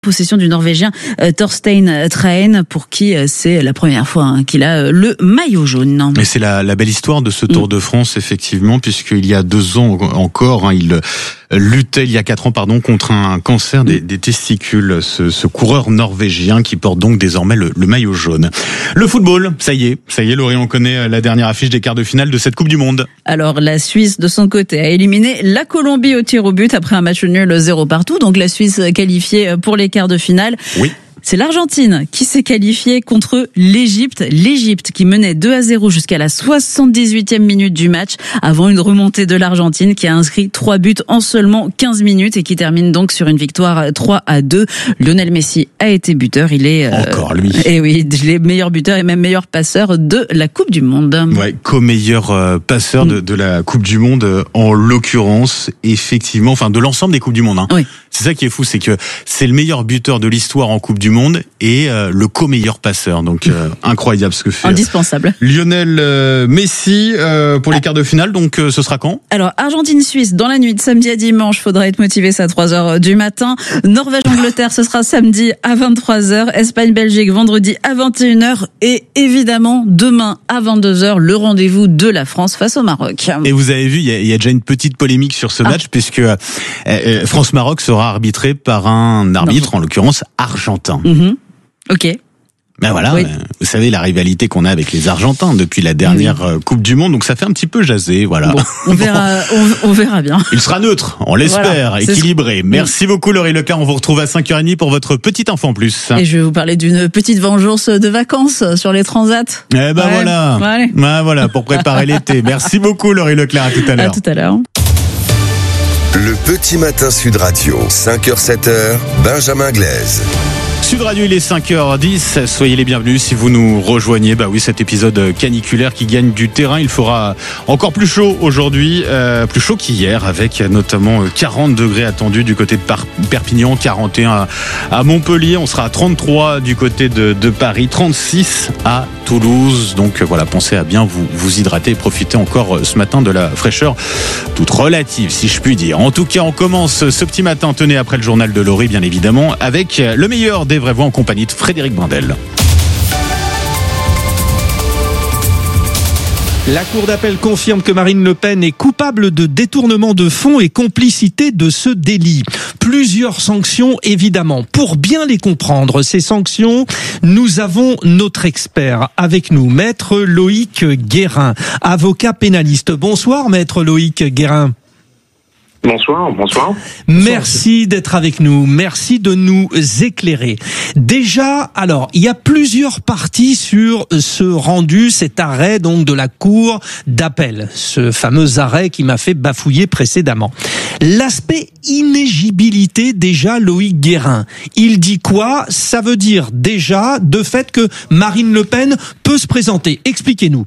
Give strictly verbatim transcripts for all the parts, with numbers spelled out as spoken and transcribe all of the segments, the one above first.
Possession du Norvégien euh, Thorstein Traen, pour qui euh, c'est la première fois hein, qu'il a euh, le maillot jaune. Mais c'est la, la belle histoire de ce Tour de France, effectivement, puisqu'il y a deux ans encore, hein, il luttait, il y a quatre ans, pardon, contre un cancer des, des testicules, ce, ce coureur norvégien qui porte donc désormais le, le maillot jaune. Le football, ça y est, ça y est, Laurie, on connaît la dernière affiche des quarts de finale de cette Coupe du Monde. Alors, la Suisse, de son côté, a éliminé la Colombie au tir au but après un match nul zéro partout, donc la Suisse qualifiée pour les quarts de finale. Oui. C'est l'Argentine qui s'est qualifiée contre l'Égypte. L'Égypte qui menait deux à zéro jusqu'à la soixante-dix-huitième minute du match avant une remontée de l'Argentine qui a inscrit trois buts en seulement quinze minutes et qui termine donc sur une victoire trois à deux. Lionel Messi a été buteur. Il est... Euh, Encore lui. Et oui, il est meilleur buteur et même meilleur passeur de la Coupe du Monde. Ouais, co-meilleur euh, passeur de, de la Coupe du Monde euh, en l'occurrence, effectivement, enfin de l'ensemble des Coupes du Monde. Hein. Oui. C'est ça qui est fou, c'est que c'est le meilleur buteur de l'histoire en Coupe du Monde et euh, le co-meilleur passeur. Donc euh, incroyable ce que fait indispensable. Lionel euh, Messi euh, pour les quarts de finale. Donc euh, ce sera quand ? Alors Argentine-Suisse dans la nuit de samedi à dimanche. Faudra être motivé, c'est à trois heures du matin. Norvège-Angleterre, ce sera samedi à vingt-trois heures. Espagne-Belgique vendredi à vingt et une heures. Et évidemment demain à vingt-deux heures le rendez-vous de la France face au Maroc. Et vous avez vu, il y a, il y a déjà une petite polémique sur ce match ah. puisque euh, France-Maroc sera arbitré par un arbitre, non. en l'occurrence argentin. Mmh. Ok. Ben voilà, oui. Vous savez la rivalité qu'on a avec les Argentins depuis la dernière oui. Coupe du Monde, donc ça fait un petit peu jaser, voilà. Bon, on verra, on, on verra bien. Il sera neutre, on l'espère, voilà, équilibré. Ce... Merci oui. beaucoup Laurie Leclerc, on vous retrouve à cinq heures trente pour votre Petite Info en plus. Et je vais vous parler d'une petite vengeance de vacances sur les transats. Eh ben ouais. voilà, ouais. ben voilà, pour préparer l'été. Merci beaucoup Laurie Leclerc, à tout à l'heure. À tout à l'heure. Le Petit Matin Sud Radio, cinq heures sept heures, Benjamin Glaise. Sud Radio, il est cinq heures dix, soyez les bienvenus si vous nous rejoignez. Bah oui, cet épisode caniculaire qui gagne du terrain, il fera encore plus chaud aujourd'hui, euh, plus chaud qu'hier, avec notamment quarante degrés attendus du côté de Par- Perpignan, quarante et un à, à Montpellier, on sera à trente-trois du côté de, de Paris, trente-six à Toulouse. Donc voilà, pensez à bien vous, vous hydrater et profitez encore ce matin de la fraîcheur toute relative, si je puis dire. En tout cas, on commence ce petit matin, tenez, après le journal de Laurie, bien évidemment, avec le meilleur des vraies voix en compagnie de Frédéric Brindel. La Cour d'appel confirme que Marine Le Pen est coupable de détournement de fonds et complicité de ce délit. Plusieurs sanctions, évidemment. Pour bien les comprendre, ces sanctions, nous avons notre expert avec nous, Maître Loïc Guérin, avocat pénaliste. Bonsoir, Maître Loïc Guérin. Bonsoir, bonsoir. Merci d'être avec nous. Merci de nous éclairer. Déjà, alors, il y a plusieurs parties sur ce rendu, cet arrêt donc de la Cour d'appel, ce fameux arrêt qui m'a fait bafouiller précédemment. L'aspect inéligibilité, déjà, Loïc Guérin, il dit quoi ? Ça veut dire déjà, de fait, que Marine Le Pen peut se présenter. Expliquez-nous.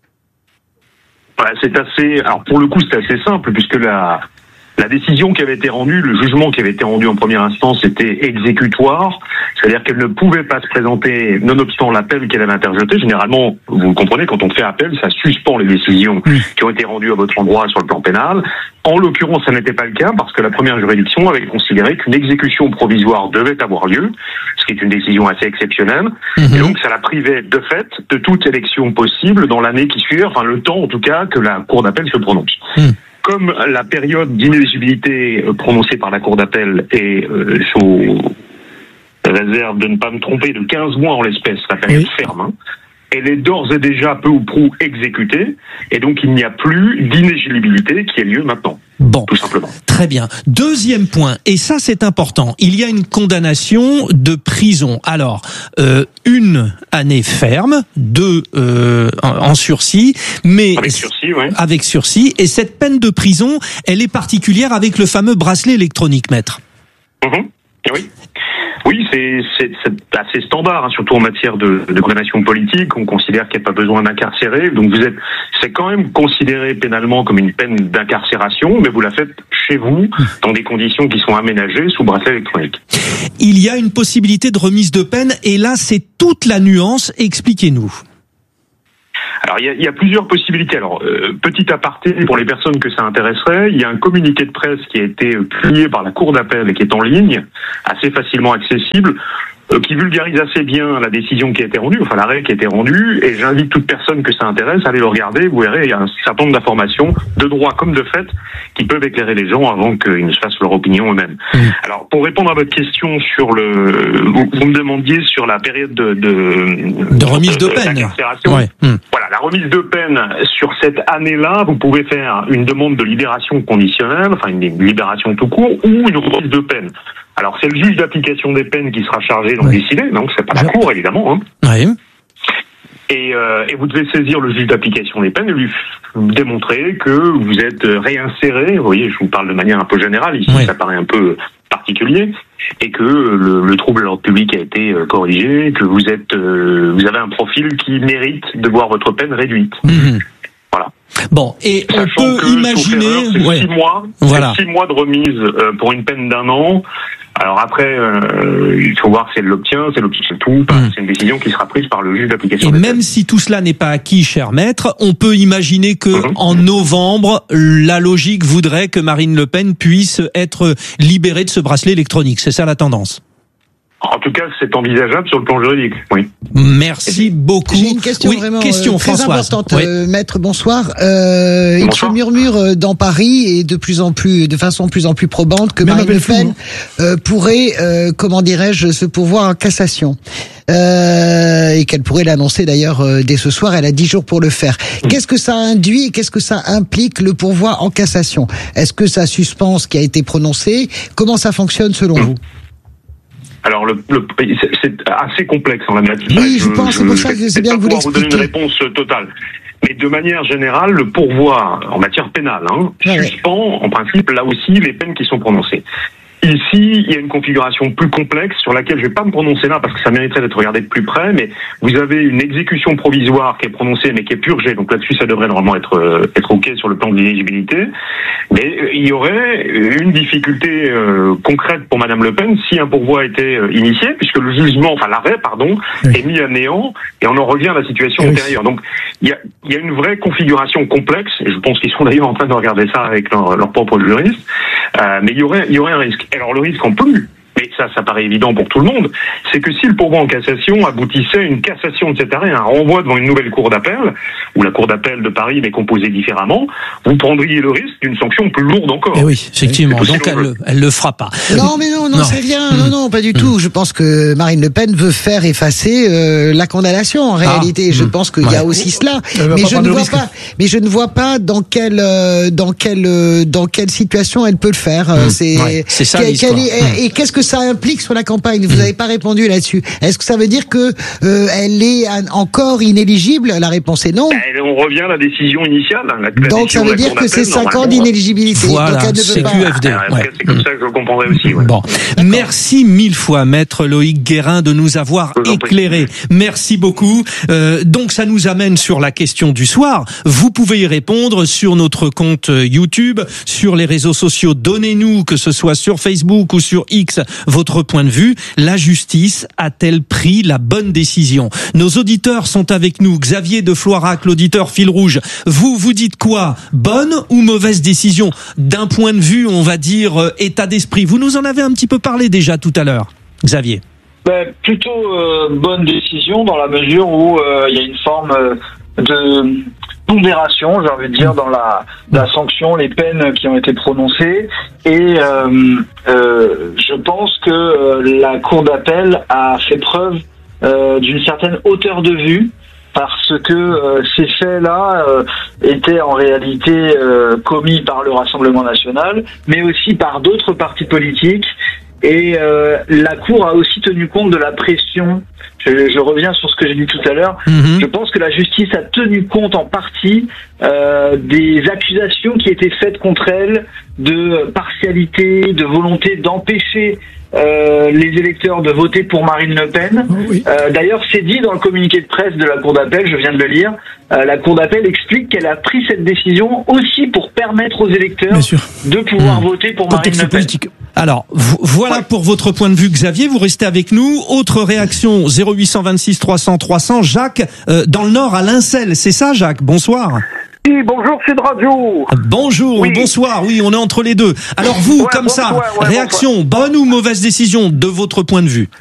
Ouais, c'est assez, alors pour le coup, c'est assez simple, puisque la La décision qui avait été rendue, le jugement qui avait été rendu en première instance était exécutoire, c'est-à-dire qu'elle ne pouvait pas se présenter nonobstant l'appel qu'elle avait interjeté. Généralement, vous le comprenez, quand on fait appel, ça suspend les décisions qui ont été rendues à votre endroit sur le plan pénal. En l'occurrence, ça n'était pas le cas parce que la première juridiction avait considéré qu'une exécution provisoire devait avoir lieu, ce qui est une décision assez exceptionnelle. Mmh. Et donc, ça la privait de fait de toute élection possible dans l'année qui suivait, enfin le temps en tout cas que la Cour d'appel se prononce. Mmh. Comme la période d'inéligibilité prononcée par la Cour d'appel est euh, sous réserve de ne pas me tromper de quinze mois en l'espèce, la période oui. ferme, hein, elle est d'ores et déjà peu ou prou exécutée, et donc il n'y a plus d'inéligibilité qui ait lieu maintenant. Bon, tout simplement. Très bien. Deuxième point, et ça c'est important, il y a une condamnation de prison. Alors, euh, une année ferme, deux euh, en, en sursis, mais avec sursis, ouais. Avec sursis, et cette peine de prison, elle est particulière avec le fameux bracelet électronique, maître. Mmh. Oui. Oui, c'est, c'est, c'est assez standard, hein, surtout en matière de, de condamnation politique. On considère qu'il n'y a pas besoin d'incarcérer. Donc vous êtes, c'est quand même considéré pénalement comme une peine d'incarcération, mais vous la faites chez vous, dans des conditions qui sont aménagées sous bracelet électronique. Il y a une possibilité de remise de peine, et là c'est toute la nuance. Expliquez-nous. Alors il y a, il y a plusieurs possibilités. Alors euh, petit aparté pour les personnes que ça intéresserait, il y a un communiqué de presse qui a été publié par la Cour d'appel et qui est en ligne, assez facilement accessible, euh, qui vulgarise assez bien la décision qui a été rendue, enfin l'arrêt qui a été rendu, et j'invite toute personne que ça intéresse à aller le regarder. Vous verrez, il y a un certain nombre d'informations, de droit comme de fait, qui peuvent éclairer les gens avant qu'ils ne se fassent leur opinion eux-mêmes. Mmh. Alors pour répondre à votre question sur le, vous, vous me demandiez sur la période de de, de remise de, de peine. Ouais. Mmh. Voilà, la remise de peine sur cette année-là, vous pouvez faire une demande de libération conditionnelle, enfin une libération tout court, ou une remise de peine. Alors c'est le juge d'application des peines qui sera chargé d'en oui. décider, donc c'est pas la Cour évidemment. Hein. Oui. Et, euh, et vous devez saisir le juge d'application des peines et lui f- démontrer que vous êtes réinséré. Vous voyez, je vous parle de manière un peu générale ici, oui. ça paraît un peu particulier, et que le, le trouble à l'ordre public a été euh, corrigé, que vous êtes, euh, vous avez un profil qui mérite de voir votre peine réduite. Mmh. Voilà. Bon, et Sachant on peut que, imaginer, erreur, c'est ouais. six mois, voilà. c'est six mois de remise euh, pour une peine d'un an. Alors après, euh, il faut voir si elle l'obtient, si elle obtient tout. Mmh. C'est une décision qui sera prise par le juge d'application. Et des même peines. si tout cela n'est pas acquis, cher maître, on peut imaginer que mmh. en novembre, la logique voudrait que Marine Le Pen puisse être libérée de ce bracelet électronique. C'est ça la tendance? En tout cas, c'est envisageable sur le plan juridique, oui. Merci beaucoup. J'ai une question oui, vraiment question, euh, très Françoise. importante, Oui. euh, maître. Bonsoir. Euh, il se murmure dans Paris et de plus en plus, de façon de plus en plus probante, que Même Marine Le Pen euh, pourrait, euh, comment dirais-je, se pourvoir en cassation. Euh, et qu'elle pourrait l'annoncer d'ailleurs euh, dès ce soir. Elle a dix jours pour le faire. Mmh. Qu'est-ce que ça induit et qu'est-ce que ça implique le pourvoi en cassation? Est-ce que ça suspend ce qui a été prononcé? Comment ça fonctionne selon mmh. vous? Alors, le, le, c'est assez complexe en la matière. Oui, je, je pense, c'est pour ça que c'est bien que vous l'expliquiez. Je ne vais pas pouvoir vous donner une réponse totale. Mais de manière générale, le pourvoi en matière pénale hein, ouais, suspend, en principe, là aussi, les peines qui sont prononcées. Ici, il y a une configuration plus complexe sur laquelle je ne vais pas me prononcer là parce que ça mériterait d'être regardé de plus près, mais vous avez une exécution provisoire qui est prononcée mais qui est purgée, donc là-dessus ça devrait normalement être euh, être ok sur le plan de l'éligibilité, mais euh, il y aurait une difficulté euh, concrète pour Madame Le Pen si un pourvoi était euh, initié, puisque le jugement, enfin l'arrêt, pardon, oui. est mis à néant et on en revient à la situation oui. antérieure. Donc il y a, il y a une vraie configuration complexe, et je pense qu'ils sont d'ailleurs en train de regarder ça avec leur, leur propre juriste, euh, mais il y aurait, il y aurait un risque. Alors le risque en plus, mais ça, ça paraît évident pour tout le monde, c'est que si le pourvoi en cassation aboutissait à une cassation de cet arrêt, un renvoi devant une nouvelle cour d'appel, ou la cour d'appel de Paris mais composée différemment, vous prendriez le risque d'une sanction plus lourde encore. Et oui, effectivement, donc elle, le, elle le fera pas. Non mais non, non, non. c'est rien, non, non, pas du mmh. tout. Je pense que Marine Le Pen veut faire effacer euh, la condamnation en réalité. Ah, je mmh. pense qu'il ouais. y a aussi cela, mais je ne vois risque. pas, mais je ne vois pas dans quelle, euh, dans quelle, euh, dans quelle situation elle peut le faire. Mmh. C'est, ouais, c'est ça qu l'histoire. Est, et, et qu'est-ce que ça implique sur la campagne? Vous n'avez pas répondu là-dessus. Est-ce que ça veut dire que euh, elle est encore inéligible? La réponse est non. Et on revient à la décision initiale. La, la donc ça veut dire que c'est cinq ans d'inéligibilité. Voilà, c'est Q F D. Ah, ouais. C'est comme ça que je le comprendrais aussi. Ouais. Bon, merci mille fois, maître Loïc Guérin, de nous avoir éclairé. Merci beaucoup. Euh, donc ça nous amène sur la question du soir. Vous pouvez y répondre sur notre compte YouTube, sur les réseaux sociaux. Donnez-nous, que ce soit sur Facebook ou sur X, votre point de vue. La justice a-t-elle pris la bonne décision? Nos auditeurs sont avec nous. Xavier de Floirac, l'auditeur fil rouge. Vous, vous dites quoi? Bonne ou mauvaise décision? D'un point de vue, on va dire, euh, état d'esprit. Vous nous en avez un petit peu parlé déjà tout à l'heure, Xavier. Ben, plutôt euh, bonne décision dans la mesure où il euh, y a une forme euh, de pondération, j'ai envie de dire, dans la, la sanction, les peines qui ont été prononcées. Et euh, euh, je pense que euh, la Cour d'appel a fait preuve euh, d'une certaine hauteur de vue, parce que euh, ces faits-là euh, étaient en réalité euh, commis par le Rassemblement national, mais aussi par d'autres partis politiques. Et euh, la Cour a aussi tenu compte de la pression. Je, je reviens sur ce que j'ai dit tout à l'heure. Mmh. Je pense que la justice a tenu compte en partie euh, des accusations qui étaient faites contre elle de partialité, de volonté d'empêcher euh, les électeurs de voter pour Marine Le Pen. Oh oui. Euh, d'ailleurs, c'est dit dans le communiqué de presse de la Cour d'appel, je viens de le lire, euh, la Cour d'appel explique qu'elle a pris cette décision aussi pour permettre aux électeurs de pouvoir mmh. voter pour Contexte Marine Le Pen. Politique. Alors, voilà pour votre point de vue, Xavier. Vous restez avec nous. Autre réaction, zéro huit cent vingt-six trois cents trois cents. Jacques, euh, dans le Nord, à Lincel. C'est ça, Jacques? Bonsoir. Oui, bonjour Sud Radio. Bonjour, oui. Bonsoir. Oui, on est entre les deux. Alors vous, ouais, comme bonsoir, ça, ouais, réaction, bonsoir. Bonne ou mauvaise décision de votre point de vue?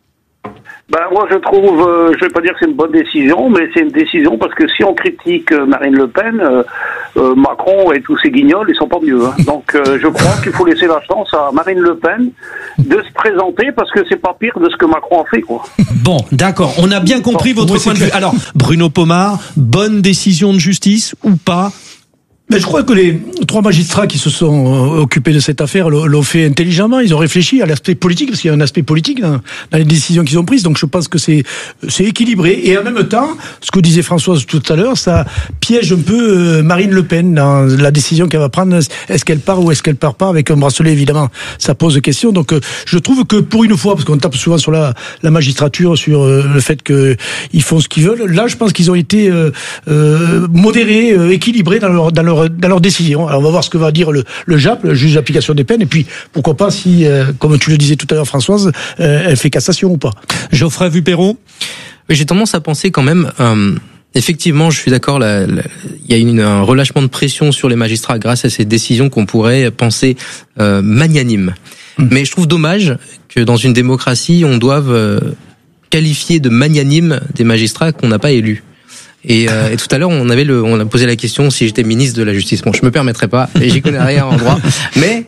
Ben moi je trouve, euh, je vais pas dire que c'est une bonne décision, mais c'est une décision parce que si on critique euh, Marine Le Pen, euh, euh, Macron et tous ces guignols, ils sont pas mieux. Hein. Donc euh, je crois qu'il faut laisser la chance à Marine Le Pen de se présenter parce que c'est pas pire de ce que Macron a fait, quoi. Bon, d'accord, on a bien compris bon, votre oui, point de vue. Alors Bruno Pomar, bonne décision de justice ou pas? Mais je crois que les trois magistrats qui se sont occupés de cette affaire l'ont fait intelligemment. Ils ont réfléchi à l'aspect politique, parce qu'il y a un aspect politique dans, dans les décisions qu'ils ont prises. Donc je pense que c'est c'est équilibré. Et en même temps, ce que disait Françoise tout à l'heure, ça piège un peu Marine Le Pen dans la décision qu'elle va prendre. Est-ce qu'elle part ou est-ce qu'elle part pas? Avec un bracelet, évidemment, ça pose question. Donc je trouve que pour une fois, parce qu'on tape souvent sur la, la magistrature, sur le fait qu'ils font ce qu'ils veulent, là je pense qu'ils ont été euh, euh, modérés, euh, équilibrés dans leur, dans leur dans leur décision. Alors on va voir ce que va dire le, le J A P, le juge d'application des peines, et puis pourquoi pas si, euh, comme tu le disais tout à l'heure Françoise, euh, elle fait cassation ou pas. Geoffrey Vuperron. J'ai tendance à penser quand même, euh, effectivement, je suis d'accord, il y a une, un relâchement de pression sur les magistrats grâce à ces décisions qu'on pourrait penser euh, magnanimes. Mmh. Mais je trouve dommage que dans une démocratie, on doive euh, qualifier de magnanime des magistrats qu'on n'a pas élus. Et, euh, et tout à l'heure, on avait le, on a posé la question si j'étais ministre de la Justice. Bon, je me permettrai pas, et j'y connais rien en droit. Mais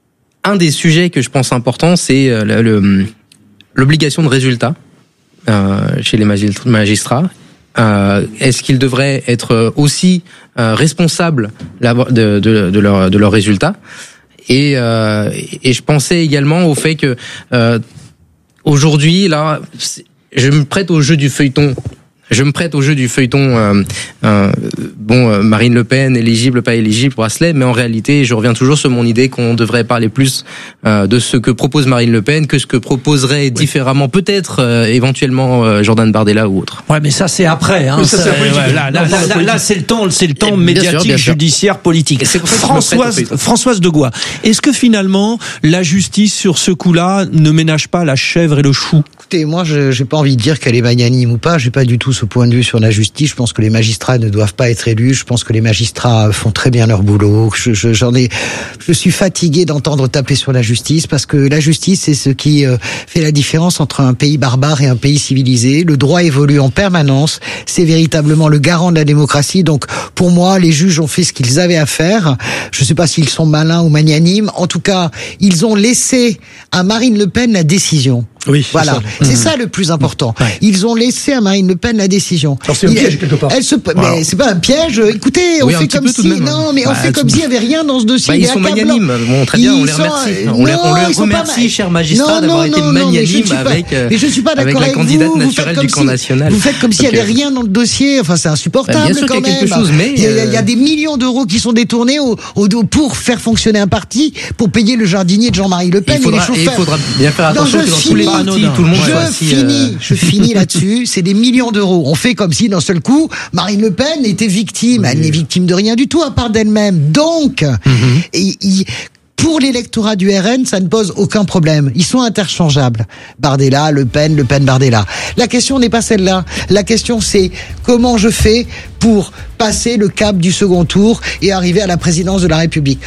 un des sujets que je pense important, c'est le, le, l'obligation de résultat euh, chez les magistrats. Euh, est-ce qu'ils devraient être aussi euh, responsables de, de, de leurs de leurs résultats? Et, euh, et je pensais également au fait que euh, aujourd'hui, là, je me prête au jeu du feuilleton. Je me prête au jeu du feuilleton, euh, euh, bon, euh, Marine Le Pen, éligible, pas éligible, bracelet, mais en réalité, je reviens toujours sur mon idée qu'on devrait parler plus euh, de ce que propose Marine Le Pen que ce que proposerait oui. différemment, peut-être, euh, éventuellement, euh, Jordan Bardella ou autre. Ouais, mais ça, c'est après, hein. Ça, ça, c'est ouais, là, là, là, là, là, c'est le temps, c'est le temps et médiatique, bien sûr, bien sûr. judiciaire, politique. C'est Françoise, Françoise de Gois. Est-ce que finalement, la justice, sur ce coup-là, ne ménage pas la chèvre et le chou? Écoutez, moi, je, j'ai pas envie de dire qu'elle est magnanime ou pas. J'ai pas du tout ce point de vue sur la justice. Je pense que les magistrats ne doivent pas être élus. Je pense que les magistrats font très bien leur boulot. Je, je, j'en ai, je suis fatigué d'entendre taper sur la justice parce que la justice, c'est ce qui euh, fait la différence entre un pays barbare et un pays civilisé. Le droit évolue en permanence. C'est véritablement le garant de la démocratie. Donc, pour moi, les juges ont fait ce qu'ils avaient à faire. Je sais pas s'ils sont malins ou magnanimes. En tout cas, ils ont laissé à Marine Le Pen la décision. Oui, voilà. ça. C'est mmh. ça le plus important. Ouais. Ils ont laissé à Marine Le Pen la décision. Alors c'est un piège quelque part. Elle se, voilà. mais c'est pas un piège. Écoutez, on oui, fait comme si, non, mais bah, on fait comme s'il y avait rien dans ce dossier. Bah, ils sont magnanimes. Bon, très bien, ils on les remercie. Sont... On, non, les, on les remercie, chers magistrats, d'avoir été magnanimes avec, euh, mais je suis pas d'accord avec la candidate vous. naturelle vous du camp si, national. Vous faites comme s'il y avait rien dans le dossier. Enfin, c'est insupportable bah, bien sûr quand qu'il y a même. Quelque chose, mais il, y a, il y a des millions d'euros qui sont détournés au, au, pour faire fonctionner un parti, pour payer le jardinier de Jean-Marie Le Pen et les chauffeurs. Il faudra bien faire attention que dans tous les partis, tout le monde soit assis. Je finis, je finis là-dessus. C'est des millions d'euros. On fait comme si d'un seul coup, Marine Le Pen était victime. Elle n'est victime de rien du tout à part d'elle-même. Donc, et, il, pour l'électorat du R N, ça ne pose aucun problème. Ils sont interchangeables. Bardella, Le Pen, Le Pen, Bardella. La question n'est pas celle-là. La question, c'est comment je fais pour passer le cap du second tour et arriver à la présidence de la République.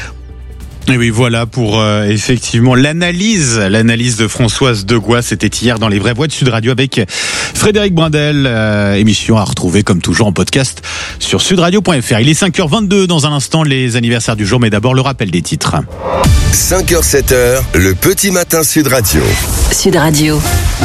Et oui, voilà pour euh, effectivement l'analyse, l'analyse de Françoise de Gois. C'était hier dans les vraies voix de Sud Radio avec Frédéric Brindel. Euh, émission à retrouver comme toujours en podcast sur sudradio point f r. Il est cinq heures vingt-deux dans un instant, les anniversaires du jour, mais d'abord le rappel des titres. cinq heures sept heures, le petit matin Sud Radio. Sud Radio.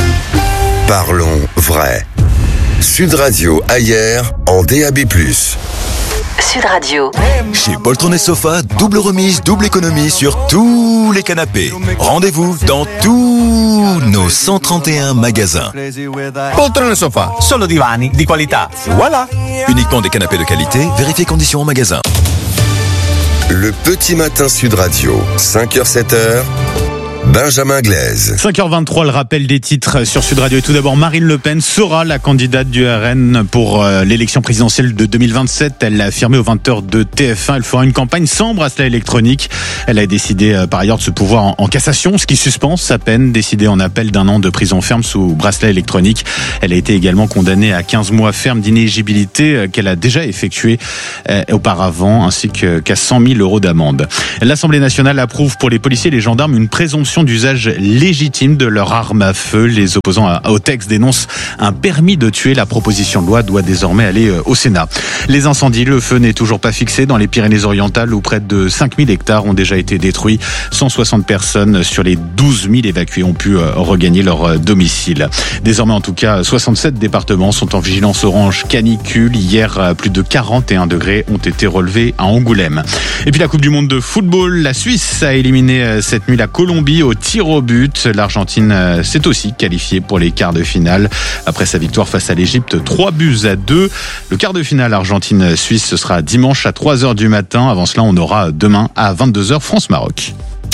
Parlons vrai. Sud Radio ailleurs en D A B plus. Sud Radio. Chez Poltron et Sofa, double remise, double économie sur tous les canapés. Rendez-vous dans tous nos cent trente et un magasins. Poltron et Sofa, solo divani di qualità. Voilà. Uniquement des canapés de qualité, vérifiez conditions en magasin. Le petit matin Sud Radio, cinq heures sept heures, Benjamin Glaise. cinq heures vingt-trois, le rappel des titres sur Sud Radio. Et tout d'abord, Marine Le Pen sera la candidate du R N pour l'élection présidentielle de deux mille vingt-sept. Elle l'a affirmé aux vingt heures de T F un. Elle fera une campagne sans bracelet électronique. Elle a décidé par ailleurs de se pourvoir en cassation, ce qui suspend sa peine, décidée en appel d'un an de prison ferme sous bracelet électronique. Elle a été également condamnée à quinze mois ferme d'inéligibilité qu'elle a déjà effectué auparavant, ainsi qu'à cent mille euros d'amende. L'Assemblée nationale approuve pour les policiers et les gendarmes une présomption d'usage légitime de leur arme à feu. Les opposants au texte dénoncent un permis de tuer. La proposition de loi doit désormais aller au Sénat. Les incendies, le feu n'est toujours pas fixé dans les Pyrénées-Orientales où près de cinq mille hectares ont déjà été détruits. cent soixante personnes sur les douze mille évacués ont pu regagner leur domicile. Désormais, en tout cas, soixante-sept départements sont en vigilance orange canicule. Hier, plus de quarante et un degrés ont été relevés à Angoulême. Et puis la Coupe du Monde de football, la Suisse a éliminé cette nuit la Colombie au tir au but. L'Argentine s'est aussi qualifiée pour les quarts de finale après sa victoire face à l'Égypte, trois buts à deux. Le quart de finale Argentine-Suisse, ce sera dimanche à trois heures du matin. Avant cela, on aura demain à vingt-deux heures France-Maroc.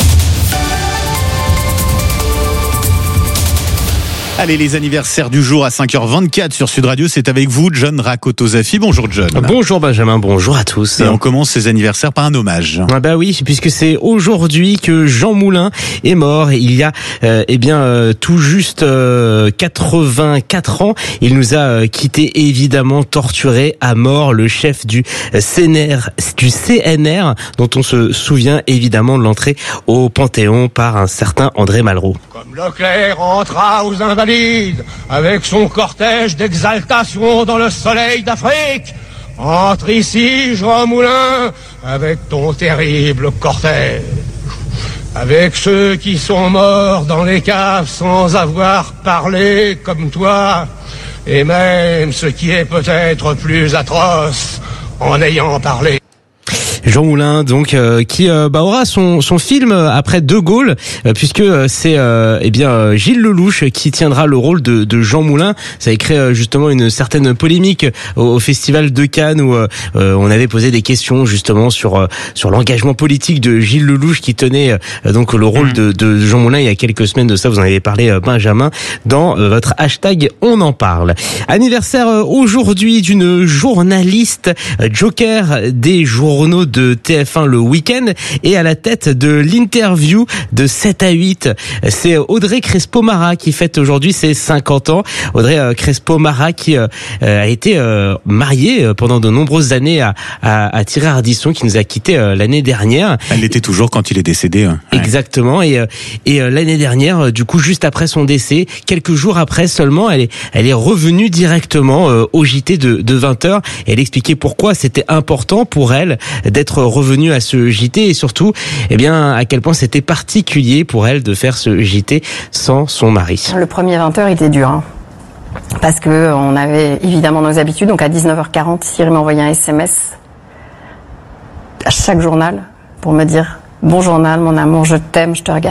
Allez, les anniversaires du jour à cinq heures vingt-quatre sur Sud Radio, c'est avec vous, John Rakotozafi. Bonjour John. Bonjour Benjamin, bonjour à tous. Et on commence ces anniversaires par un hommage. Ah bah oui, puisque c'est aujourd'hui que Jean Moulin est mort. Il y a euh, eh bien euh, tout juste euh, quatre-vingt-quatre ans. Il nous a euh, quitté, évidemment torturé à mort, le chef du C N R, du C N R, dont on se souvient évidemment de l'entrée au Panthéon par un certain André Malraux. Comme Leclerc entra aux Invalides avec son cortège d'exaltation dans le soleil d'Afrique, entre ici, Jean Moulin, avec ton terrible cortège. Avec ceux qui sont morts dans les caves sans avoir parlé comme toi, et même ce qui est peut-être plus atroce, en ayant parlé. Jean Moulin, donc euh, qui euh, bah, aura son son film après De Gaulle, euh, puisque euh, c'est euh, eh bien euh, Gilles Lelouch qui tiendra le rôle de, de Jean Moulin. Ça a créé euh, justement une certaine polémique au, au festival de Cannes où euh, on avait posé des questions justement sur euh, sur l'engagement politique de Gilles Lelouch qui tenait euh, donc le rôle de, de Jean Moulin il y a quelques semaines de ça. Vous en avez parlé, euh, Benjamin, dans euh, votre hashtag On en parle. Anniversaire euh, aujourd'hui d'une journaliste euh, joker des journaux de T F un le week-end et à la tête de l'interview de sept à huit. C'est Audrey Crespo-Mara qui fête aujourd'hui ses cinquante ans. Audrey Crespo-Mara qui euh, a été euh, mariée pendant de nombreuses années à, à, à Thierry Ardisson qui nous a quittés euh, l'année dernière. Elle l'était toujours quand il est décédé. Hein. Exactement. Et, et l'année dernière, du coup, juste après son décès, quelques jours après seulement, elle est, elle est revenue directement euh, au J T de, de vingt heures. Elle expliquait pourquoi c'était important pour elle d'être revenue à ce J T et surtout, eh bien, à quel point c'était particulier pour elle de faire ce J T sans son mari. Le premier vingt heures était dur, hein, parce que on avait évidemment nos habitudes. Donc à dix-neuf heures quarante, Thierry m'a envoyé un S M S à chaque journal pour me dire « Bon journal, mon amour, je t'aime, je te regarde ».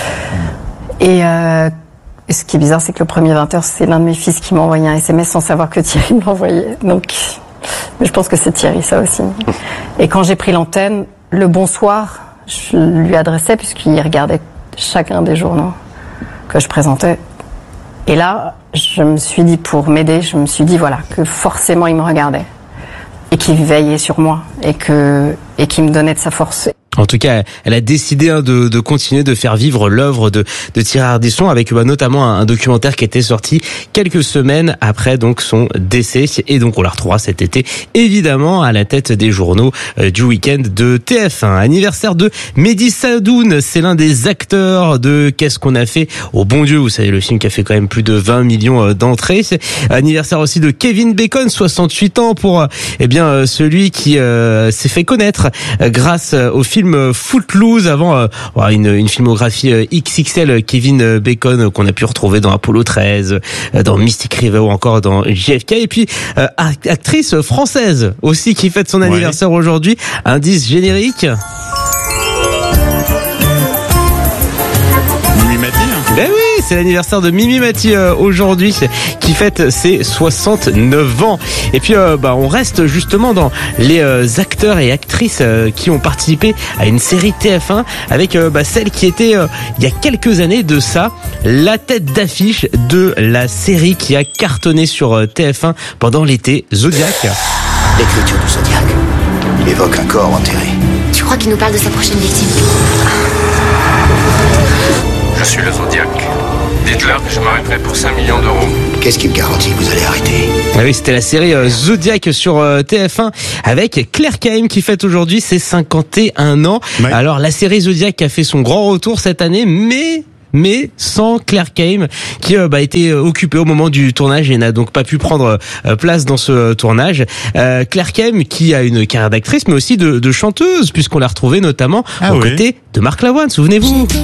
Et euh, ce qui est bizarre, c'est que le premier vingt heures, c'est l'un de mes fils qui m'a envoyé un S M S sans savoir que Thierry me l'envoyait. Donc, mais je pense que c'est Thierry, ça aussi. Et quand j'ai pris l'antenne, le bonsoir, je lui adressais puisqu'il regardait chacun des journaux que je présentais. Et là, je me suis dit, pour m'aider, je me suis dit, voilà, que forcément il me regardait. Et qu'il veillait sur moi. Et que, et qu'il me donnait de sa force. En tout cas, elle a décidé de, de continuer de faire vivre l'œuvre de, de Thierry Ardisson avec bah, notamment un, un documentaire qui était sorti quelques semaines après donc son décès. Et donc on la retrouvera cet été, évidemment, à la tête des journaux euh, du week-end de T F un. Anniversaire de Mehdi Sadoun, c'est l'un des acteurs de Qu'est-ce qu'on a fait au bon Dieu. Vous savez, le film qui a fait quand même plus de vingt millions d'entrées. C'est anniversaire aussi de Kevin Bacon, soixante-huit ans pour eh bien celui qui euh, s'est fait connaître euh, grâce au film Footloose, avant euh, une, une filmographie euh, X X L. Kevin Bacon euh, qu'on a pu retrouver dans Apollo treize, euh, dans Mystic River ou encore dans J F K. Et puis euh, actrice française aussi qui fête son anniversaire ouais. aujourd'hui. Indice générique. Mimi Mati, hein. Eh oui, c'est l'anniversaire de Mimi Mati euh, aujourd'hui, qui fête ses soixante-neuf ans. Et puis, euh, bah, on reste justement dans les euh, acteurs et actrices euh, qui ont participé à une série T F un avec euh, bah, celle qui était, euh, il y a quelques années de ça, la tête d'affiche de la série qui a cartonné sur euh, T F un pendant l'été, Zodiac. L'écriture du Zodiac, il évoque un corps enterré. Tu crois qu'il nous parle de sa prochaine victime? Je suis le Zodiac. Dites-leur que je m'arrêterai pour cinq millions d'euros. Qu'est-ce qui me garantit que vous allez arrêter? Ah oui, c'était la série euh, Zodiac sur euh, T F un avec Claire Kaim qui fête aujourd'hui ses cinquante et un ans. Ouais. Alors la série Zodiac a fait son grand retour cette année, mais mais sans Claire Kaim qui euh, bah, était occupée au moment du tournage et n'a donc pas pu prendre euh, place dans ce euh, tournage. Euh, Claire Kaim qui a une carrière d'actrice mais aussi de, de chanteuse puisqu'on l'a retrouvée notamment ah aux oui. côtés de Marc Lavoine, souvenez-vous.